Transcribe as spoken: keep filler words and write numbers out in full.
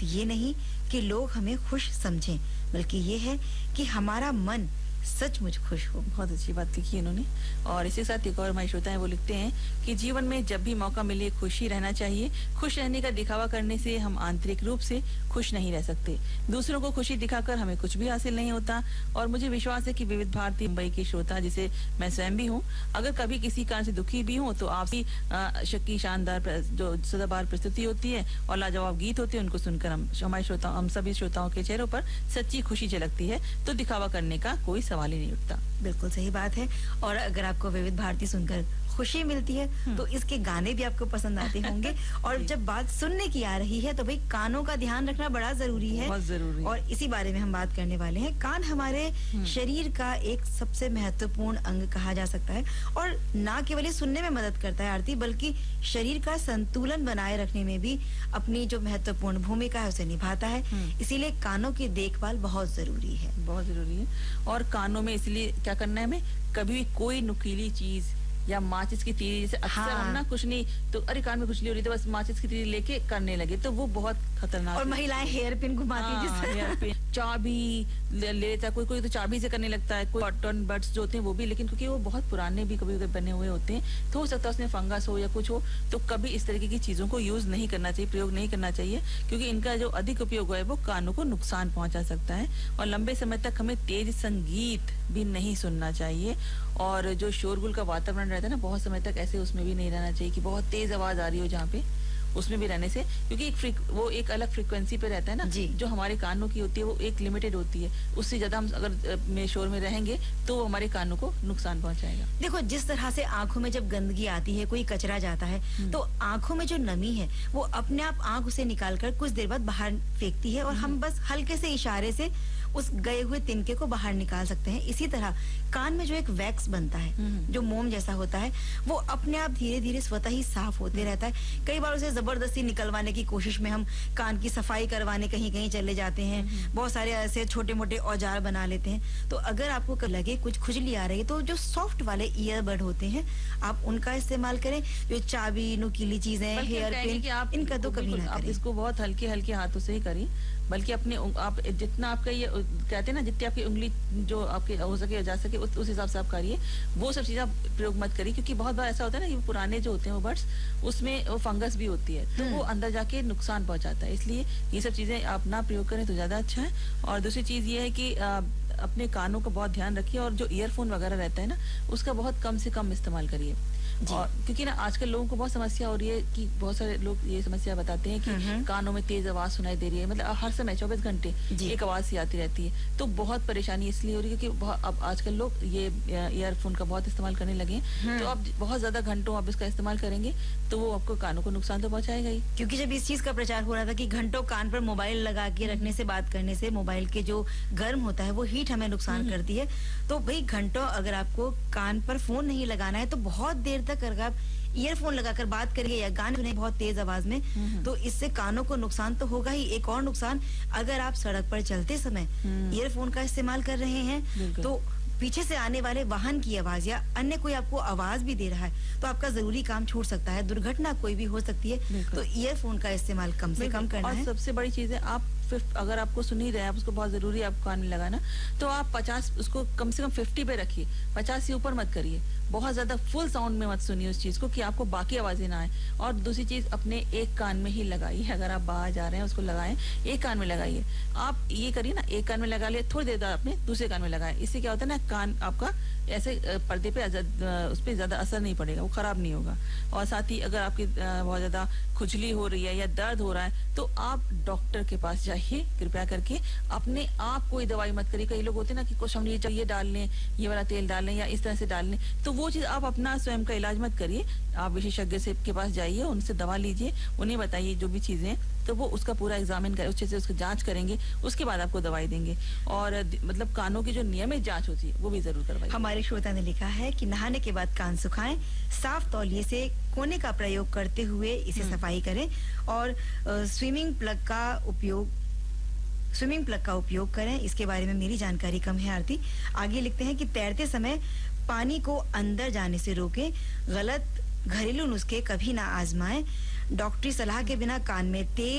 ये नहीं कि लोग हमें खुश समझें, बल्कि ये है कि हमारा मन सचमुच खुश हो। बहुत अच्छी बात लिखी है इन्होंने। और इसी के साथ एक और हमारे श्रोता है, वो लिखते हैं कि जीवन में जब भी मौका मिले खुशी रहना चाहिए। खुश रहने का दिखावा करने से हम आंतरिक रूप से खुश नहीं रह सकते। दूसरों को खुशी दिखाकर हमें कुछ भी हासिल नहीं होता। और मुझे विश्वास है कि विविध भारती मुंबई की श्रोता, जिसे मैं स्वयं भी हूँ, अगर कभी किसी कारण से दुखी भी हूँ तो आपसी की शानदार जो सदाबहार प्रस्तुति होती है और लाजवाब गीत होते हैं, उनको सुनकर हम हमारे श्रोता हम सभी श्रोताओं के चेहरों पर सच्ची खुशी झलकती है। तो दिखावा करने का कोई सवाल ही नहीं उठता। बिल्कुल सही बात है। और अगर आपको विविध भारती सुनकर खुशी मिलती है तो इसके गाने भी आपको पसंद आते होंगे। और जब बात सुनने की आ रही है तो भाई कानों का ध्यान रखना बड़ा जरूरी है, बहुत जरूरी। और इसी बारे में हम बात करने वाले हैं। कान हमारे शरीर का एक सबसे महत्वपूर्ण अंग कहा जा सकता है, और ना केवल सुनने में मदद करता है आरती, बल्कि शरीर का संतुलन बनाए रखने में भी अपनी जो महत्वपूर्ण भूमिका है उसे निभाता है। इसीलिए कानों की देखभाल बहुत जरूरी है, बहुत जरूरी है। और कानों में इसलिए क्या करना है, हमें कभी कोई नुकीली चीज या माचिस की तीली, जैसे अक्सर हाँ। हम ना कुछ नहीं तो अरे कान में कुछ नहीं हो रही तो बस माचिस की तीली लेके करने लगे, तो वो बहुत खतरनाक। और महिलाएं हेयर पिन घुमाती हैं, हाँ, हेयर पिन, चाबी ले लेता, कोई कोई तो चाबी से करने लगता है, कोई कॉटन बड्स जो होते हैं वो भी, लेकिन क्योंकि वो बहुत पुराने भी कभी कभी बने हुए होते हैं तो हो सकता है उसमें फंगस हो या कुछ हो, तो कभी इस तरीके की चीजों को यूज नहीं करना चाहिए, प्रयोग नहीं करना चाहिए, क्योंकि इनका जो अधिक उपयोग है वो कानों को नुकसान पहुंचा सकता है। और लंबे समय तक हमें तेज संगीत भी नहीं सुनना चाहिए, और जो शोरगुल का वातावरण रहता है ना, बहुत समय तक ऐसे उसमें भी नहीं रहना चाहिए कि बहुत तेज आवाज आ रही हो जहाँ पे, उसमें भी रहने से, क्योंकि एक फ्रीक, वो एक अलग फ्रीक्वेंसी पे रहता है ना, जो हमारे कानों की होती है वो एक लिमिटेड होती है, उससे ज्यादा हम अगर में शोर में रहेंगे तो वो हमारे कानों को नुकसान पहुंचाएगा। देखो, जिस तरह से आंखों में जब गंदगी आती है, कोई कचरा जाता है, तो आंखों में जो नमी है वो अपने आप आंख उसे निकालकर कुछ देर बाद बाहर फेंकती है, और हम बस हल्के से इशारे से उस गए हुए तिनके को बाहर निकाल सकते हैं। इसी तरह कान में जो एक वैक्स बनता है, जो मोम जैसा होता है, वो अपने आप धीरे धीरे स्वतः ही साफ होते रहता है। कई बार उसे जबरदस्ती निकलवाने की कोशिश में हम कान की सफाई करवाने कहीं कहीं चले जाते हैं, बहुत सारे ऐसे छोटे मोटे औजार बना लेते हैं। तो अगर आपको लगे कुछ खुजली आ रही है तो जो सॉफ्ट वाले ईयरबड होते हैं आप उनका इस्तेमाल करें। जो चाबी, नुकीली चीजें, हेयर पिन, इनका तो कभी ना करें। इसको बहुत हल्के हल्के हाथों से ही करिए, बल्कि अपने आप जितना आपका ये कहते हैं ना, जितनी आपकी उंगली जो आपके हो सके जा सके उस, उस हिसाब से आप करिए। वो सब चीजें आप प्रयोग मत करिए, क्योंकि बहुत बार ऐसा होता है ना, ये पुराने जो होते हैं वो बड्स, उसमें वो फंगस भी होती है, तो वो अंदर जाके नुकसान पहुंचाता है। इसलिए ये सब चीजें आप ना प्रयोग करें तो ज्यादा अच्छा है। और दूसरी चीज ये है कि आ, अपने कानों का बहुत ध्यान रखिए, और जो ईयरफोन वगैरह रहता है ना उसका बहुत कम से कम इस्तेमाल करिए। और क्योंकि ना आजकल लोगों को बहुत समस्या हो रही है कि बहुत सारे लोग ये समस्या बताते हैं कि कानों में तेज आवाज सुनाई दे रही है, मतलब हर समय चौबीस घंटे एक आवाज सी आती रहती है, तो बहुत परेशानी इसलिए हो रही है क्योंकि अब आजकल लोग ये ईयरफोन का बहुत इस्तेमाल करने लगे हैं। तो आप बहुत ज्यादा घंटों आप इसका इस्तेमाल करेंगे तो वो आपको कानों को नुकसान तो पहुंचाएगा ही। क्योंकि जब इस चीज का प्रचार हो रहा था कि घंटों कान पर मोबाइल लगा के रखने से, बात करने से मोबाइल के जो गर्म होता है वो हीट हमें नुकसान करती है, तो भाई घंटों अगर आपको कान पर फोन नहीं लगाना है तो बहुत देर तक अगर आप ईयरफोन लगाकर बात करेंगे या गाने सुने बहुत तेज आवाज में, तो इससे कानों को नुकसान तो होगा ही। एक और नुकसान, अगर आप सड़क पर चलते समय ईयरफोन का इस्तेमाल कर रहे हैं तो पीछे से आने वाले वाहन की आवाज या अन्य कोई आपको आवाज भी दे रहा है तो आपका जरूरी काम छूट सकता है, दुर्घटना कोई भी हो सकती है। तो ईयरफोन का इस्तेमाल कम से कम करना है। और सबसे बड़ी चीज है, आप अगर आपको सुन ही रहे हैं, आप उसको बहुत जरूरी है आपको कान में लगाना, तो आप पचास उसको कम से कम फिफ्टी पे रखिए, पचास से ऊपर मत करिए। बहुत ज्यादा फुल साउंड में मत सुनिए उस चीज को कि आपको बाकी आवाजें ना आए। और दूसरी चीज, अपने एक कान में ही लगाइए। अगर आप बाहर जा रहे हैं उसको लगाएं, एक कान में लगाइए। आप ये करिए ना, एक कान में लगा लिया, थोड़ी देर बाद अपने दूसरे कान में लगाएं। इससे क्या होता है ना, कान आपका ऐसे पर्दे पे उस पर ज्यादा असर नहीं पड़ेगा, वो खराब नहीं होगा। और साथ ही अगर आपकी बहुत ज्यादा खुजली हो रही है या दर्द हो रहा है तो आप डॉक्टर के पास जाइए, कृपया करके। अपने आप कोई दवाई मत करिए। कई लोग होते हैं ना कि कुछ हम ये ये डाल लें, ये वाला तेल डाल लें या इस तरह से डाल लें, तो वो चीज आप अपना स्वयं का इलाज मत करिए। आप विशेषज्ञ से के पास जाइए, उनसे दवा लीजिए, उन्हें बताइए जो भी चीजें, तो वो उसका पूरा एग्जामिन करें, अच्छे से उसकी जांच करेंगे, उसके बाद आपको दवाई देंगे। और मतलब कानों की जो नियमित जांच होती है वो भी जरूर करवाइए। हमारे श्रोता ने लिखा है कि नहाने के बाद कान सुखाएं, साफ तौलिए से कोने का प्रयोग करते हुए इसे सफाई करें, और स्विमिंग प्लग का उपयोग स्विमिंग प्लग का उपयोग करें। इसके बारे में मेरी जानकारी कम है आरती। आगे लिखते हैं कि तैरते समय पानी को अंदर जाने से रोकें, गलत घरेलू नुस्खे कभी ना आजमाएं, डॉक्टरी सलाह के बिना कान में तेल